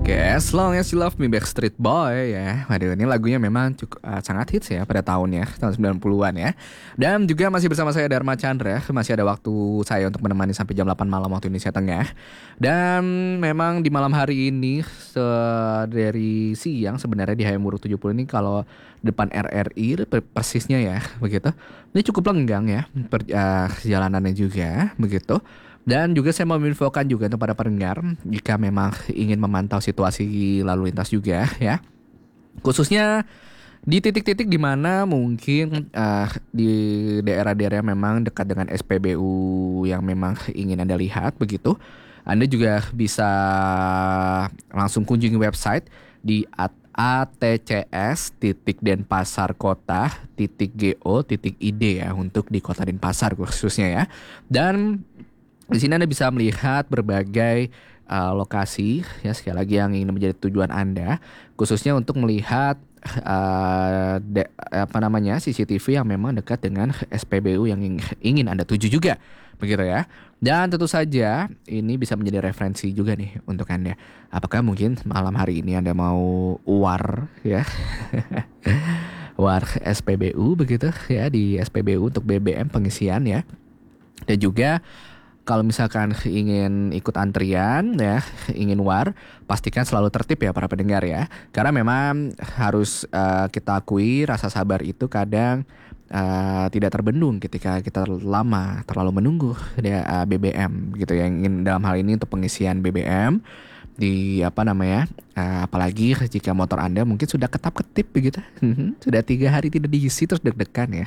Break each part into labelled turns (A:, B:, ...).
A: Oke, As Long As You Love Me Backstreet Boy ya. Waduh, ini lagunya memang cukup sangat hits ya pada tahun 90-an ya. Dan juga masih bersama saya Dharma Chandra. Masih ada waktu saya untuk menemani sampai jam 8 malam waktu Indonesia Tengah. Dan memang di malam hari ini dari siang sebenarnya di Hayamuruk 70 ini kalau depan RRI persisnya ya begitu. Ini cukup lenggang ya jalanannya juga begitu. Dan juga saya mau menginfokan juga untuk para pendengar jika memang ingin memantau situasi lalu lintas juga ya. Khususnya di titik-titik di mana mungkin di daerah-daerah memang dekat dengan SPBU yang memang ingin Anda lihat begitu. Anda juga bisa langsung kunjungi website di atcs.denpasarkota.go.id ya untuk di Kota Denpasar khususnya ya. Dan di sini Anda bisa melihat berbagai lokasi ya, sekali lagi yang ingin menjadi tujuan Anda, khususnya untuk melihat CCTV yang memang dekat dengan SPBU yang ingin Anda tuju juga, begitu ya. Dan tentu saja ini bisa menjadi referensi juga nih untuk Anda. Apakah mungkin malam hari ini Anda mau war ya? War SPBU begitu ya, di SPBU untuk BBM pengisian ya. Dan juga kalau misalkan ingin ikut antrian ya, ingin war, pastikan selalu tertib ya para pendengar ya. Karena memang harus kita akui rasa sabar itu kadang tidak terbendung ketika kita terlalu menunggu ya, BBM gitu ya. Ingin dalam hal ini untuk pengisian BBM di apalagi jika motor Anda mungkin sudah ketap-ketip begitu. Sudah 3 hari tidak diisi terus deg-degan ya.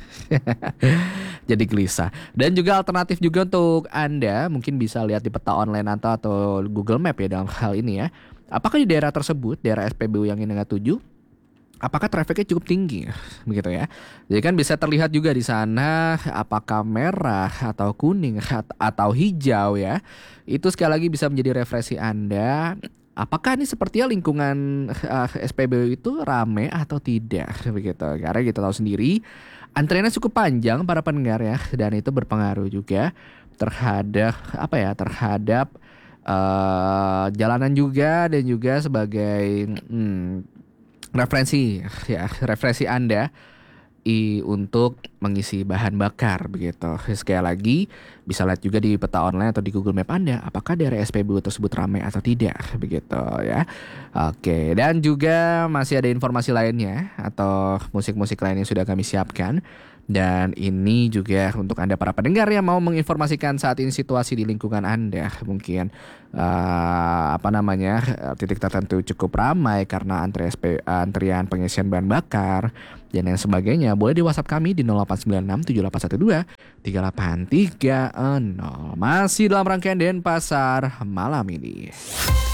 A: Jadi gelisah. Dan juga alternatif juga untuk Anda mungkin bisa lihat di peta online atau Google Map ya dalam hal ini ya. Apakah di daerah tersebut, daerah SPBU yang ingin Anda tuju, apakah trafiknya cukup tinggi begitu ya. Jadi kan bisa terlihat juga di sana apakah merah atau kuning atau hijau ya. Itu sekali lagi bisa menjadi referensi Anda. Apakah ini sepertinya lingkungan SPBU itu ramai atau tidak begitu. Karena kita tahu sendiri antriannya cukup panjang para pendengar ya, dan itu berpengaruh juga terhadap jalanan juga, dan juga sebagai referensi Anda untuk mengisi bahan bakar begitu. Sekali lagi bisa lihat juga di peta online atau di Google Map Anda apakah daerah SPBU tersebut ramai atau tidak begitu ya. Oke, dan juga masih ada informasi lainnya atau musik-musik lain yang sudah kami siapkan. Dan ini juga untuk Anda para pendengar yang mau menginformasikan saat ini situasi di lingkungan Anda. Mungkin titik tertentu cukup ramai karena antrian pengisian bahan bakar dan yang sebagainya. Boleh di WhatsApp kami di 0896 7812 3830. Masih dalam rangkaian Denpasar malam ini.